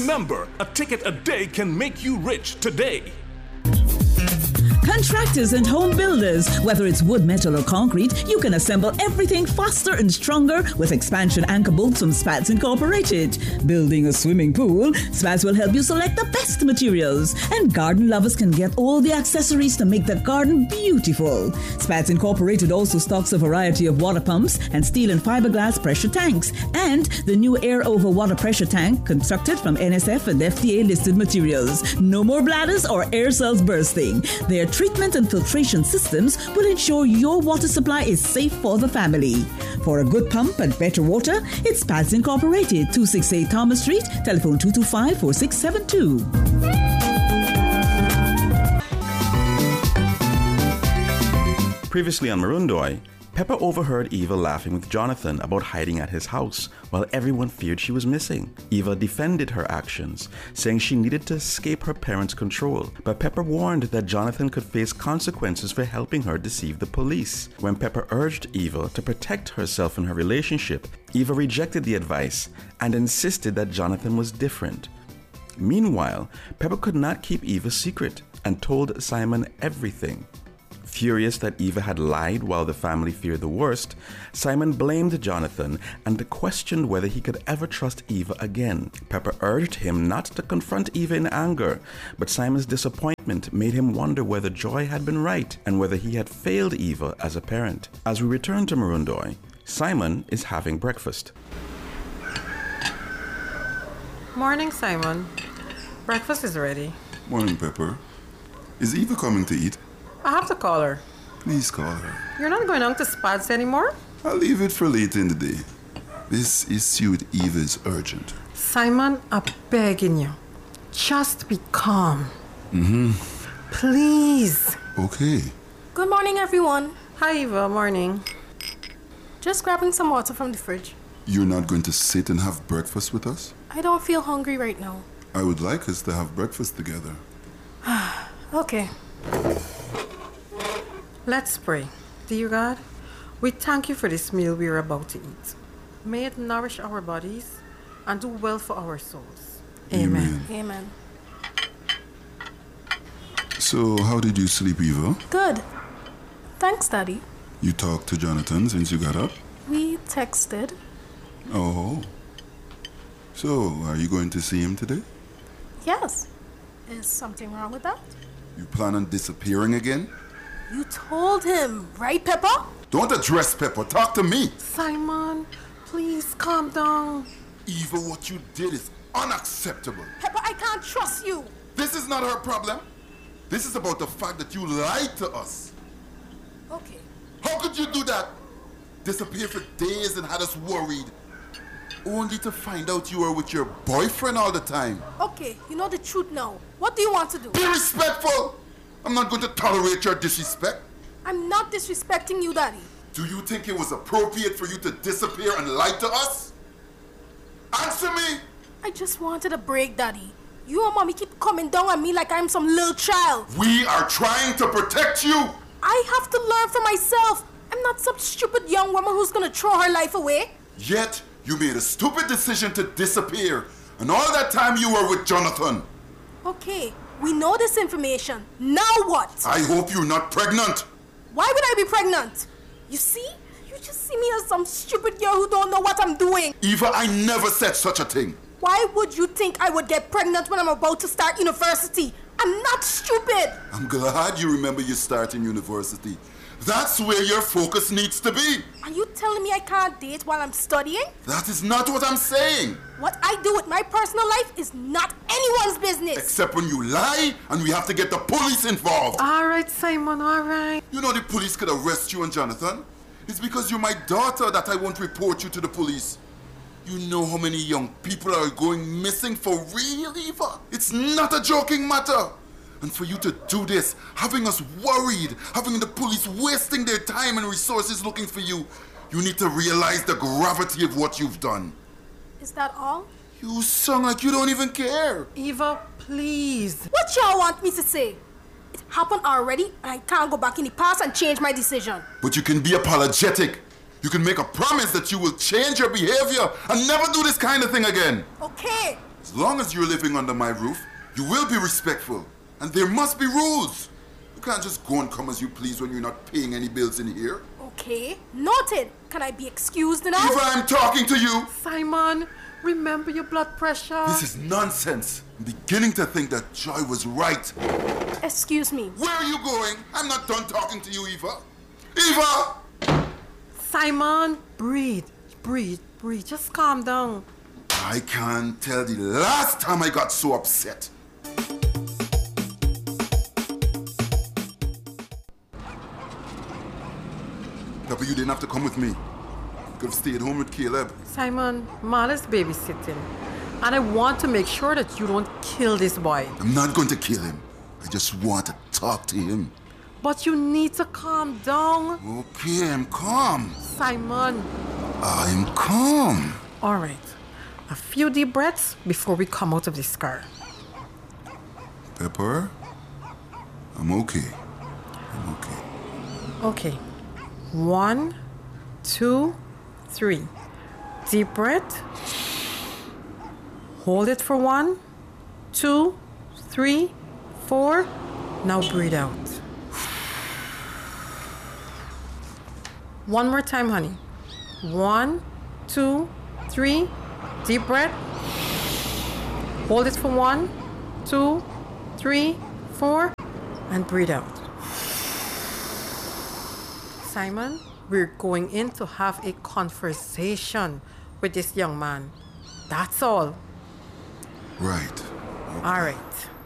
Remember, a ticket a day can make you rich today. Contractors and home builders, whether it's wood, metal, or concrete, you can assemble everything faster and stronger with expansion anchor bolts from Spats Incorporated. Building a swimming pool, Spats will help you select the best materials. And garden lovers can get all the accessories to make the garden beautiful. Spats Incorporated also stocks a variety of water pumps and steel and fiberglass pressure tanks. And the new air over water pressure tank constructed from NSF and FDA listed materials. No more bladders or air cells bursting. Their treatment and filtration systems will ensure your water supply is safe for the family. For a good pump and better water, it's Spats Incorporated, 268 Thomas Street, telephone 225-4672. Previously on Marundoy, Pepper overheard Eva laughing with Jonathan about hiding at his house while everyone feared she was missing. Eva defended her actions, saying she needed to escape her parents' control, but Pepper warned that Jonathan could face consequences for helping her deceive the police. When Pepper urged Eva to protect herself in her relationship, Eva rejected the advice and insisted that Jonathan was different. Meanwhile, Pepper could not keep Eva's secret and told Simon everything. Furious that Eva had lied while the family feared the worst, Simon blamed Jonathan and questioned whether he could ever trust Eva again. Pepper urged him not to confront Eva in anger, but Simon's disappointment made him wonder whether Joy had been right and whether he had failed Eva as a parent. As we return to Marundoy, Simon is having breakfast. Morning, Simon. Breakfast is ready. Morning, Pepper. Is Eva coming to eat? I have to call her. Please call her. You're not going out to Spats anymore? I'll leave it for later in the day. This issue with Eva is urgent. Simon, I'm begging you. Just be calm. Mm-hmm. Please. Okay. Good morning, everyone. Hi, Eva. Morning. Just grabbing some water from the fridge. You're not going to sit and have breakfast with us? I don't feel hungry right now. I would like us to have breakfast together. Okay. Let's pray. Dear God, we thank you for this meal we are about to eat. May it nourish our bodies and do well for our souls. Amen. Amen. So, how did you sleep, Eva? Good. Thanks, Daddy. You talked to Jonathan since you got up? We texted. Oh. So, are you going to see him today? Yes. Is something wrong with that? You plan on disappearing again? You told him, right, Pepper? Don't address Pepper. Talk to me. Simon, please calm down. Eva, what you did is unacceptable. Pepper, I can't trust you. This is not her problem. This is about the fact that you lied to us. Okay. How could you do that? Disappear for days and had us worried. Only to find out you were with your boyfriend all the time. Okay, you know the truth now. What do you want to do? Be respectful. I'm not going to tolerate your disrespect. I'm not disrespecting you, Daddy. Do you think it was appropriate for you to disappear and lie to us? Answer me! I just wanted a break, Daddy. You and Mommy keep coming down on me like I'm some little child. We are trying to protect you! I have to learn for myself. I'm not some stupid young woman who's gonna throw her life away. Yet, you made a stupid decision to disappear. And all that time you were with Jonathan. Okay, we know this information. Now what? I hope you're not pregnant. Why would I be pregnant? You see? You just see me as some stupid girl who don't know what I'm doing. Eva, I never said such a thing. Why would you think I would get pregnant when I'm about to start university? I'm not stupid. I'm glad you remember you starting university. That's where your focus needs to be. Are you telling me I can't date while I'm studying? That is not what I'm saying. What I do with my personal life is not anyone's business. Except when you lie and we have to get the police involved. All right, Simon, all right. You know the police could arrest you and Jonathan. It's because you're my daughter that I won't report you to the police. You know how many young people are going missing for real, Eva? It's not a joking matter. And for you to do this, having us worried, having the police wasting their time and resources looking for you, you need to realize the gravity of what you've done. Is that all? You sound like you don't even care. Eva, please. What y'all want me to say? It happened already, and I can't go back in the past and change my decision. But you can be apologetic. You can make a promise that you will change your behavior and never do this kind of thing again. Okay, As long as you're living under my roof, you will be respectful. And there must be rules. You can't just go and come as you please when you're not paying any bills in here. Okay, noted. Can I be excused now? Eva, I'm talking to you. Simon, remember your blood pressure. This is nonsense. I'm beginning to think that Joy was right. Excuse me. Where are you going? I'm not done talking to you, Eva. Eva! Simon, breathe. Just calm down. I can't tell the last time I got so upset. Pepper, you didn't have to come with me. You could have stayed home with Caleb. Simon, Marla's babysitting. And I want to make sure that you don't kill this boy. I'm not going to kill him. I just want to talk to him. But you need to calm down. Okay, I'm calm. Simon. I'm calm. All right. A few deep breaths before we come out of this car. Pepper, I'm okay. I'm okay. Okay. 1, 2, 3. Deep breath. Hold it for 1, 2, 3, 4. Now breathe out. One more time, honey. 1, 2, 3. Deep breath. Hold it for 1, 2, 3, 4. And breathe out. Simon, we're going in to have a conversation with this young man. That's all. Right. All right.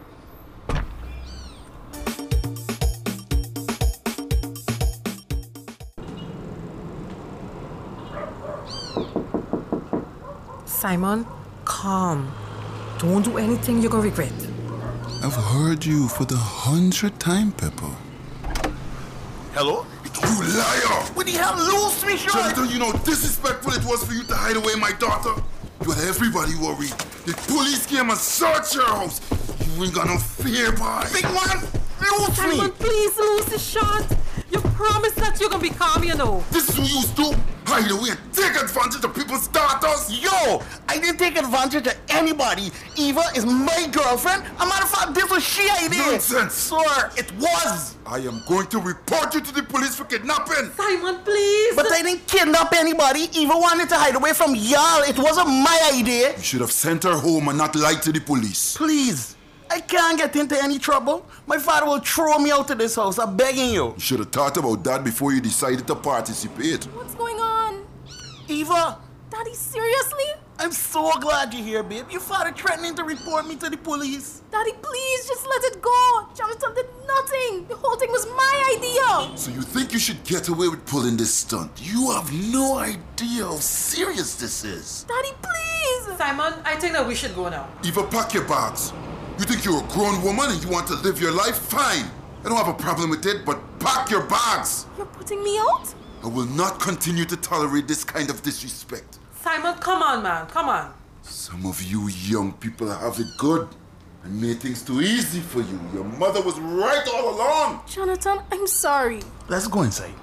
Simon, calm. Don't do anything you're gonna regret. I've heard you for the 100th time, Pepper. Hello? You liar! What the hell? Lose me, Sean! Jonathan, you know how disrespectful it was for you to hide away my daughter? You had everybody worried. The police came and searched your house. You ain't got no fear, boy. Big man, lose Simon, me! please lose the shot. You promised that you're gonna be calm, you know. This is what you used to hide away and take advantage of people's daughters. Yo, I didn't take advantage of anybody. Eva is my girlfriend. As a matter of fact, this was she I did. Nonsense. Sir, it was. I am going to report you to the police for kidnapping. Simon, please. But I didn't kidnap anybody. Eva wanted to hide away from y'all. It wasn't my idea. You should have sent her home and not lied to the police. Please, I can't get into any trouble. My father will throw me out of this house. I'm begging you. You should have thought about that before you decided to participate. What's going on? Eva, Daddy, seriously? I'm so glad you're here, babe. Your father threatening to report me to the police. Daddy, please just let it go. Jonathan did nothing. The whole thing was my idea. So you think you should get away with pulling this stunt? You have no idea how serious this is. Daddy, please. Simon, I think that we should go now. Eva, pack your bags. You think you're a grown woman and you want to live your life? Fine. I don't have a problem with it, but pack your bags. You're putting me out? I will not continue to tolerate this kind of disrespect. Simon, come on, man. Come on. Some of you young people have it good and made things too easy for you. Your mother was right all along. Jonathan, I'm sorry. Let's go inside.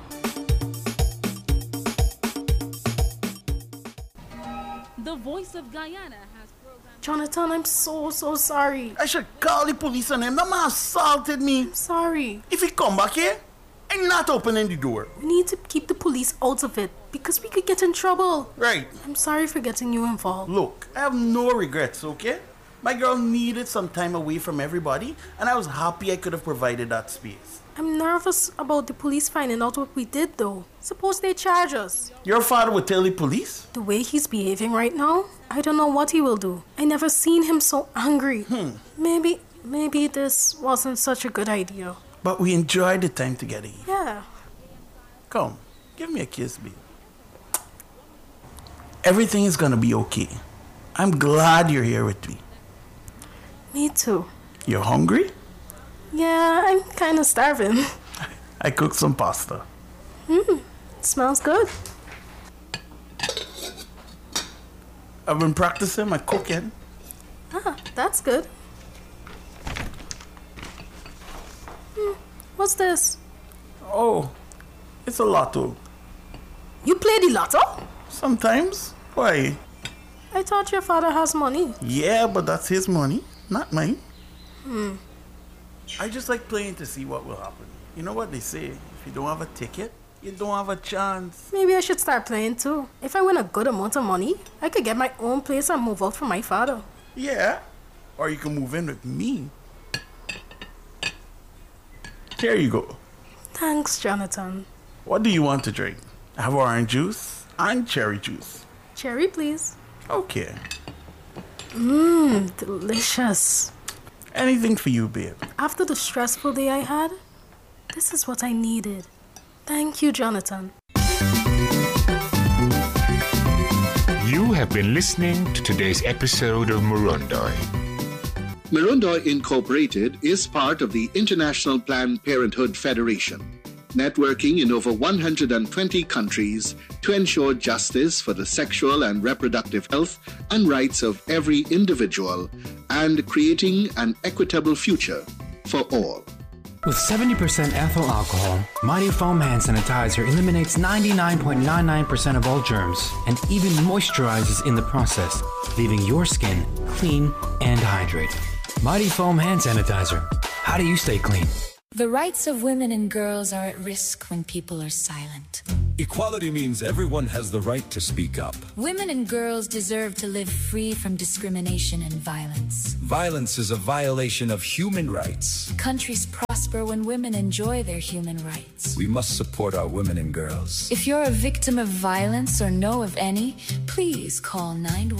The Voice of Guyana has programmed. Jonathan, I'm so sorry. I should call the police on him. The man assaulted me. I'm sorry. If he come back here, I'm not opening the door. We need to keep the police out of it because we could get in trouble. Right. I'm sorry for getting you involved. Look, I have no regrets, okay? My girl needed some time away from everybody, and I was happy I could have provided that space. I'm nervous about the police finding out what we did, though. Suppose they charge us. Your father would tell the police? The way he's behaving right now, I don't know what he will do. I never seen him so angry. Maybe this wasn't such a good idea. But we enjoyed the time together. Yeah. Come, give me a kiss, babe. Everything is gonna be okay. I'm glad you're here with me. Me too. You're hungry? Yeah, I'm kind of starving. I cooked some pasta. It smells good. I've been practicing my cooking. Ah, that's good. What's this? Oh, it's a lotto. You play the lotto? Sometimes. Why? I thought your father has money. Yeah, but that's his money, not mine. I just like playing to see what will happen. You know what they say, if you don't have a ticket, you don't have a chance. Maybe I should start playing too. If I win a good amount of money, I could get my own place and move out from my father. Yeah, or you can move in with me. Here you go. Thanks, Jonathan. What do you want to drink? I have orange juice and cherry juice. Cherry, please. Okay. Delicious. Anything for you, babe. After the stressful day I had, this is what I needed. Thank you, Jonathan. You have been listening to today's episode of Murundoy. Murundoy Incorporated is part of the International Planned Parenthood Federation, networking in over 120 countries to ensure justice for the sexual and reproductive health and rights of every individual and creating an equitable future for all. With 70% ethyl alcohol, Mighty Foam Hand Sanitizer eliminates 99.99% of all germs and even moisturizes in the process, leaving your skin clean and hydrated. Mighty Foam Hand Sanitizer. How do you stay clean? The rights of women and girls are at risk when people are silent. Equality means everyone has the right to speak up. Women and girls deserve to live free from discrimination and violence. Violence is a violation of human rights. Countries prosper when women enjoy their human rights. We must support our women and girls. If you're a victim of violence or know of any, please call 911.